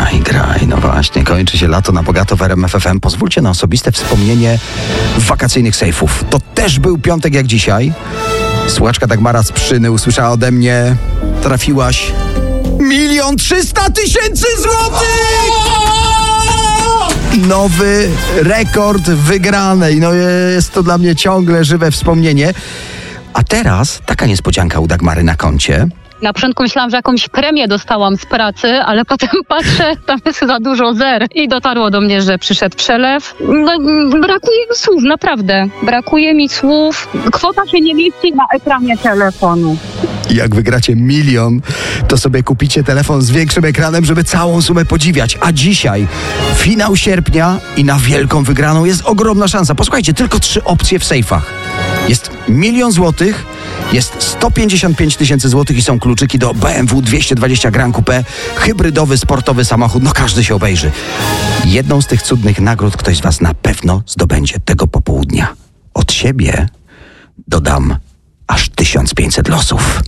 Graj. No właśnie, kończy się lato na bogato w RMF FM. Pozwólcie na osobiste wspomnienie wakacyjnych sejfów. To też był piątek jak dzisiaj. Słuchaczka Dagmara z Pszczyny usłyszała ode mnie: trafiłaś 1 300 000 złotych! Nowy rekord wygranej. No jest to dla mnie ciągle żywe wspomnienie. A teraz taka niespodzianka u Dagmary na koncie. Na początku myślałam, że jakąś premię dostałam z pracy, ale potem patrzę, tam jest za dużo zer. I dotarło do mnie, że przyszedł przelew. No, brakuje mi słów, naprawdę. Brakuje mi słów. Kwota się nie mieści na ekranie telefonu. Jak wygracie 1 000 000, to sobie kupicie telefon z większym ekranem, żeby całą sumę podziwiać. A dzisiaj finał sierpnia i na wielką wygraną jest ogromna szansa. Posłuchajcie, tylko 3 opcje w sejfach. Jest 1 000 000 złotych, jest 155 000 złotych i są kluczyki do BMW 220 Gran Coupe, hybrydowy, sportowy samochód. No każdy się obejrzy. Jedną z tych cudnych nagród ktoś z was na pewno zdobędzie tego popołudnia. Od siebie dodam aż 1500 losów.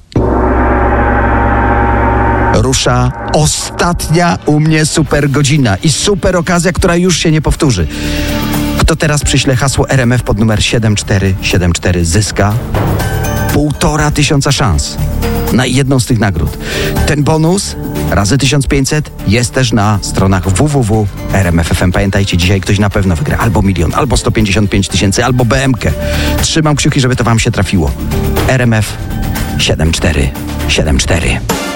Rusza ostatnia u mnie super godzina i super okazja, która już się nie powtórzy. Kto teraz przyśle hasło RMF pod numer 7474 zyska 1500 szans na jedną z tych nagród. Ten bonus razy 1500 jest też na stronach www.rmf.fm. Pamiętajcie, dzisiaj ktoś na pewno wygra albo 1 000 000, albo 155 000, albo BM-kę. Trzymam kciuki, żeby to wam się trafiło. RMF 7474.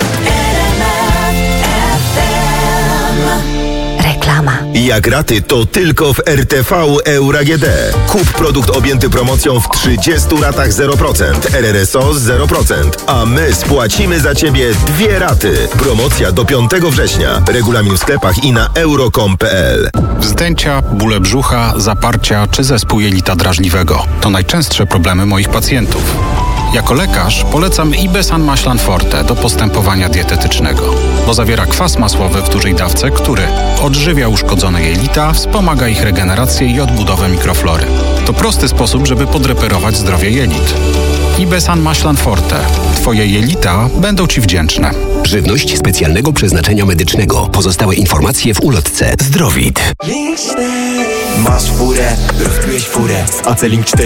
Reklama. Jak raty, to tylko w RTV Euro AGD. Kup produkt objęty promocją w 30 ratach 0%, RRSO 0%, a my spłacimy za Ciebie 2 raty. Promocja do 5 września. Regulamin w sklepach i na euro.com.pl. Wzdęcia, bóle brzucha, zaparcia czy zespół jelita drażliwego to najczęstsze problemy moich pacjentów. Jako lekarz polecam Ibesan Maślan Forte do postępowania dietetycznego, bo zawiera kwas masłowy w dużej dawce, który odżywia uszkodzone jelita, wspomaga ich regenerację i odbudowę mikroflory. To prosty sposób, żeby podreperować zdrowie jelit. Ibesan Maślan Forte. Twoje jelita będą Ci wdzięczne. Żywność specjalnego przeznaczenia medycznego. Pozostałe informacje w ulotce. Zdrowit. Masz furę, rozbiłeś furę. AC Link 4